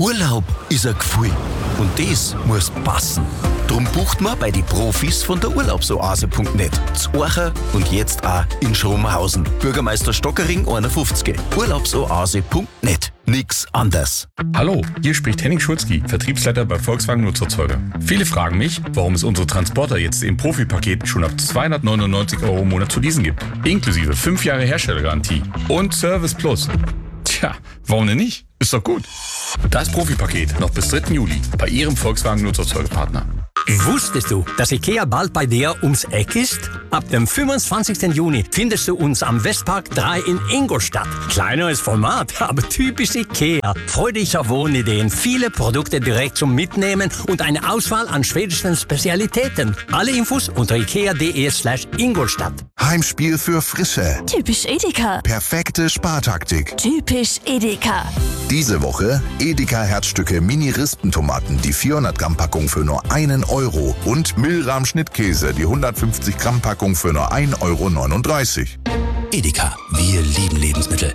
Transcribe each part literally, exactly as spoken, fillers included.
Urlaub ist ein Gefühl und das muss passen. Drum bucht man bei den Profis von der Urlaubsoase punkt net. Z Acher und jetzt auch in Schromenhausen. Bürgermeister Stockering einundfünfzig. Urlaubsoase punkt net. Nix anders. Hallo, hier spricht Henning Schulzki, Vertriebsleiter bei Volkswagen Nutzerzeuger. Viele fragen mich, warum es unsere Transporter jetzt im Profipaket schon ab zweihundertneunundneunzig Euro im Monat zu leasen gibt. Inklusive fünf Jahre Herstellergarantie und Service Plus. Tja, warum denn nicht? Ist doch gut. Das Profipaket noch bis dritten Juli bei Ihrem Volkswagen Nutzerzeugerpartner. Wusstest du, dass IKEA bald bei dir ums Eck ist? Ab dem fünfundzwanzigsten Juni findest du uns am Westpark drei in Ingolstadt. Kleineres Format, aber typisch IKEA. Freu dich auf Wohnideen, viele Produkte direkt zum Mitnehmen und eine Auswahl an schwedischen Spezialitäten. Alle Infos unter ikea.de slash Ingolstadt. Heimspiel für Frische. Typisch Edeka. Perfekte Spartaktik. Typisch Edeka. Diese Woche Edeka Herzstücke Mini-Rispentomaten, die vierhundert Gramm Packung für nur einen Euro und Milram Schnittkäse, die hundertfünfzig Gramm Packung für nur ein Euro neununddreißig. Edeka, wir lieben Lebensmittel.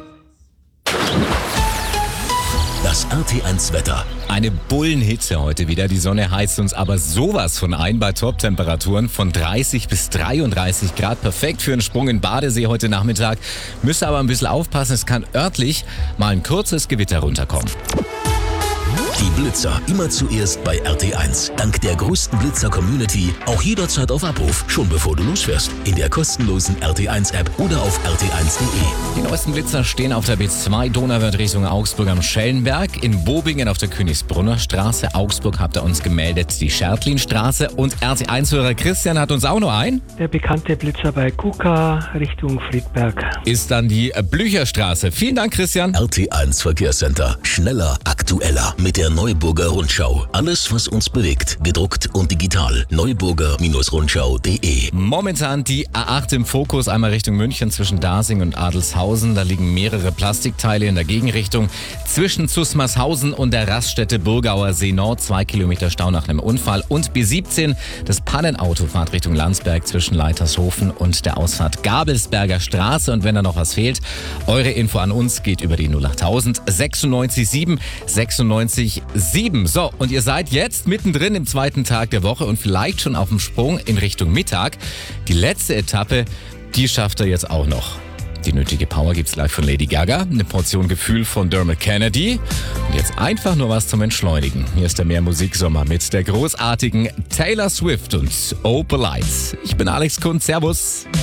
Das R T eins Wetter. Eine Bullenhitze heute wieder. Die Sonne heizt uns aber sowas von ein bei Top-Temperaturen von dreißig bis dreiunddreißig Grad. Perfekt für einen Sprung in Badesee heute Nachmittag. Müsst aber ein bisschen aufpassen, es kann örtlich mal ein kurzes Gewitter runterkommen. Die Blitzer immer zuerst bei R T eins. Dank der größten Blitzer-Community auch jederzeit auf Abruf, schon bevor du losfährst. In der kostenlosen R T eins App oder auf r t eins punkt de. Die neuesten Blitzer stehen auf der B zwei Donauwörth Richtung Augsburg am Schellenberg, in Bobingen auf der Königsbrunner Straße, Augsburg habt ihr uns gemeldet, die Schertlinstraße, und R T eins-Hörer Christian hat uns auch noch ein. Der bekannte Blitzer bei Kuka Richtung Friedberg. Ist dann die Blücherstraße. Vielen Dank, Christian. R T eins Verkehrscenter. Schneller, aktueller mit der Neuburger Rundschau. Alles, was uns bewegt, gedruckt und digital. neuburger Rundschau punkt de. Momentan die A acht im Fokus, einmal Richtung München zwischen Dasing und Adelshausen. Da liegen mehrere Plastikteile in der Gegenrichtung. Zwischen Zusmarshausen und der Raststätte Burgauer See Nord, zwei Kilometer Stau nach einem Unfall. Und B siebzehn, das Pannenauto fahrt Richtung Landsberg zwischen Leitershofen und der Ausfahrt Gabelsberger Straße. Und wenn da noch was fehlt, eure Info an uns geht über die null achttausend sechsundneunzig sieben sechsundneunzig sieben. So, und ihr seid jetzt mittendrin im zweiten Tag der Woche und vielleicht schon auf dem Sprung in Richtung Mittag. Die letzte Etappe, die schafft ihr jetzt auch noch. Die nötige Power gibt's gleich von Lady Gaga, eine Portion Gefühl von Dermot Kennedy und jetzt einfach nur was zum Entschleunigen. Hier ist der Mehrmusiksommer mit der großartigen Taylor Swift und Opal Lights. Ich bin Alex Kunz, servus.